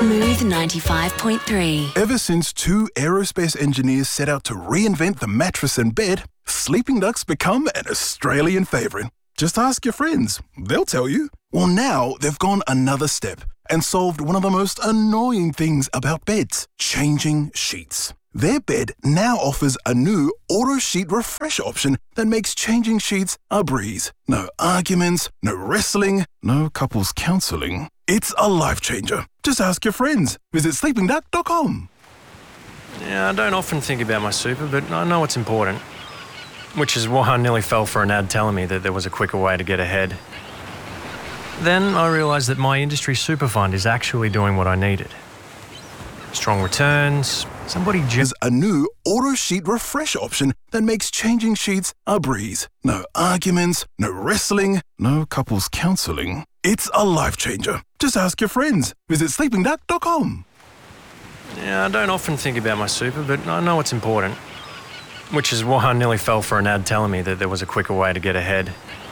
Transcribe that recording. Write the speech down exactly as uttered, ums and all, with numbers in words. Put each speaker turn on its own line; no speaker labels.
Smooth ninety-five point three.
Ever since two aerospace engineers set out to reinvent the mattress and bed, Sleeping Duck's become an Australian favourite. Just ask your friends, they'll tell you. Well, now they've gone another step and solved one of the most annoying things about beds, changing sheets. Their bed now offers a new auto sheet refresh option that makes changing sheets a breeze. No arguments, no wrestling, no couples counselling. It's a life changer. Just ask your friends. Visit sleeping duck dot com.
Yeah, I don't often think about my super, but I know it's important. Which is why I nearly fell for an ad telling me that there was a quicker way to get ahead. Then I realised that my industry super fund is actually doing what I needed. Strong returns, somebody just...
There's a new auto sheet refresh option that makes changing sheets a breeze. No arguments, no wrestling, no couples counselling. It's a life changer. Just ask your friends. Visit sleeping duck dot com.
Yeah, I don't often think about my super, but I know it's important. Which is why I nearly fell for an ad telling me that there was a quicker way to get ahead.